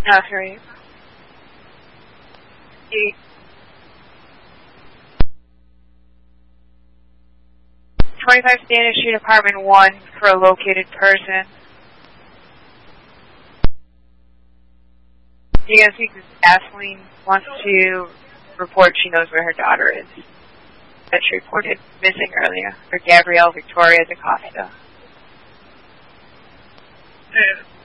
Oh, sorry. 25 Standard Street, Apartment 1, for a located person. You guys think Kathleen wants to report she knows where her daughter is. That she reported missing earlier. Or Gabrielle Victoria DaCosta.